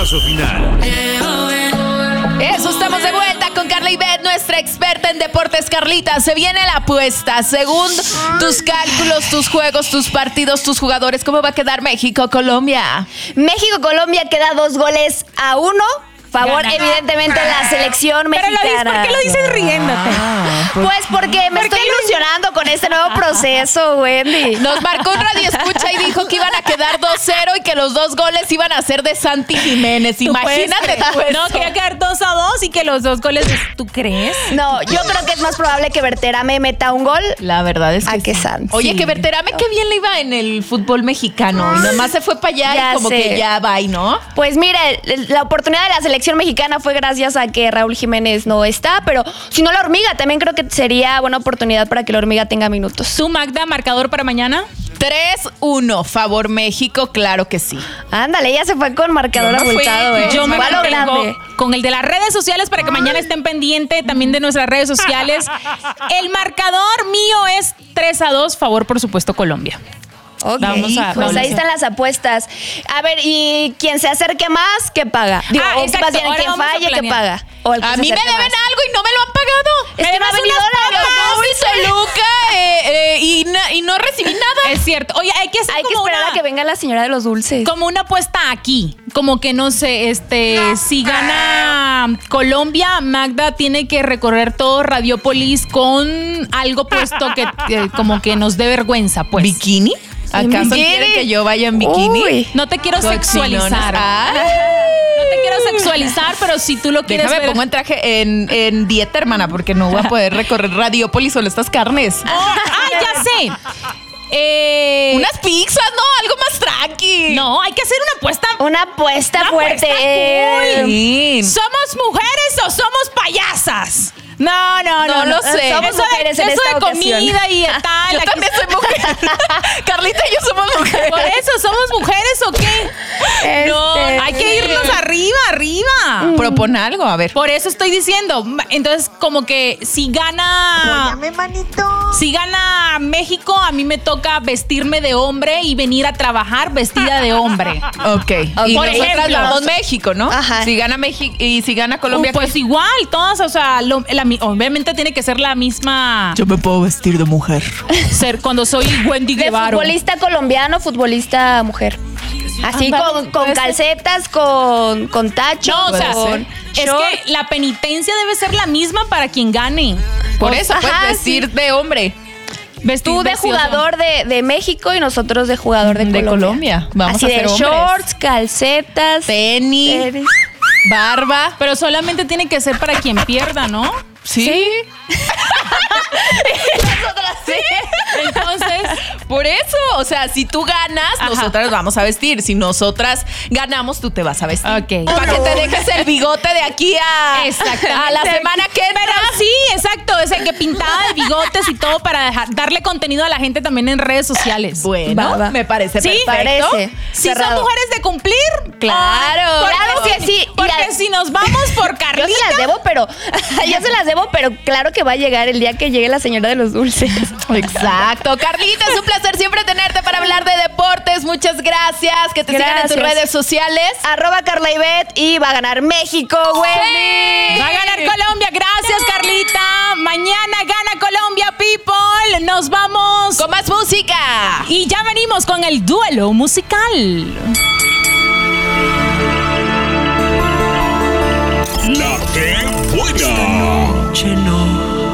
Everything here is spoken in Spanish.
pitazo final. Eso, estamos de vuelta con Carla Ivette, nuestra experta en deportes. Carlita, se viene la apuesta. Según tus cálculos, tus juegos, tus partidos, tus jugadores, ¿cómo va a quedar México-Colombia? México-Colombia queda 2-1. Favor, Gana. evidentemente, la selección Pero mexicana. ¿por qué lo dices riéndote? Pues porque me estoy ilusionando con este nuevo proceso, Wendy. Nos marcó un radio escucha y dijo que iban a quedar 2-0 y que los 2 goles iban a ser de Santi Jiménez. Imagínate tú eso. No, que iba a quedar 2-2 y que los 2 goles, ¿tú crees? No, yo creo que es más probable que Berterame meta un gol La verdad es que a que sí. Santi. Oye, que Berterame qué bien le iba en el fútbol mexicano. Y nomás se fue para allá Ya y como sé. que ya va, ¿no? Pues mire, la oportunidad de la selección mexicana fue gracias a que Raúl Jiménez no está, pero si no la hormiga, también creo que sería buena oportunidad para que la hormiga tenga minutos. ¿Tú, Magda, marcador para mañana? 3-1, favor México, claro que sí. Ándale, ella se fue con marcador Yo me fui, abultado, ¿eh? Yo me Fue a lo mantengo grande. con el de las redes sociales para que mañana estén pendientes también de nuestras redes sociales. El marcador mío es 3-2, favor, por supuesto, Colombia. Ok, Vamos a- pues ahí están las apuestas. A ver, y quien se acerque más, ¿qué paga? Digo, o exacto. más bien, Ahora quien vamos a falle, ¿qué planear. paga? O el que A se mí me acerque deben más. algo y no me lo han pagado. Es que no ha venido Y no recibí nada. Es cierto. Oye, hay que hacer Hay que como esperar una, a que venga la señora de los dulces. como una apuesta aquí. Como que no sé, si gana Colombia, Magda tiene que recorrer todo Radiópolis con algo puesto que como que nos dé vergüenza, pues. ¿Bikini? ¿Acaso bikini? quiere que yo vaya en bikini? Uy. No te quiero sexualizar. Ay. No te quiero sexualizar, pero si tú lo quieres Déjame ver. pongo en traje en dieta, hermana, porque no voy a poder recorrer Radiópolis solo estas carnes. Ya sé. Unas pizzas, ¿no? Algo más tranqui. No, hay que hacer una apuesta. Una apuesta Una fuerte. apuesta cool. Sí. ¿Somos mujeres o somos payasas? No lo sé. Somos mujeres en eso esta de ocasión. comida y tal. Yo aquí- también soy mujer. Carlita y yo somos mujeres. Por eso, ¿somos mujeres o qué? No, hay que irnos arriba. Propon algo, a ver. Por eso estoy diciendo. Entonces, como que si gana México, a mí me toca vestirme de hombre y venir a trabajar vestida de hombre. Ok. Y Por nosotras ejemplo. vamos México, ¿no? Ajá. Si gana México y si gana Colombia, Pues igual, todas, o sea, obviamente tiene que ser la misma yo me puedo vestir de mujer. cuando soy Wendy De Guevara. futbolista colombiano, futbolista mujer. Así Ándale, con puede ser. calcetas, con tacho. No, o sea, con es short. que la penitencia debe ser la misma para quien gane. Por eso puedes Ajá, vestir de hombre. Tú de jugador de México y nosotros de jugador de Colombia. Vamos Así a de ser hombres. shorts, calcetas, Tenis, barba. Pero solamente tiene que ser para quien pierda, ¿no? Sí. Entonces, Por eso, o sea, si tú ganas, Ajá. nosotras vamos a vestir. Si nosotras ganamos, tú te vas a vestir. Ok. Para que te dejes el bigote de aquí a la semana que entra. Pero sí, exacto, ese que pintada de bigotes y todo para darle contenido a la gente también en redes sociales. Bueno, Va. me parece Sí, perfecto. parece. Si son Cerrado. mujeres de cumplir, Claro. Claro que sí. Y Porque la- si nos vamos por Yo Carlita, se las debo, pero claro que va a llegar el día que llegue la señora de los dulces. Exacto. Carlita, es un placer siempre tenerte para hablar de deportes. Muchas gracias. Que te sigan en tus Gracias. redes sociales. @Carla Ivette y va a ganar México, Wendy. va a ganar Colombia. Gracias, Carlita. Mañana gana Colombia, people. Nos vamos. Con más música. Y ya venimos con el duelo musical. La que buena. Noche no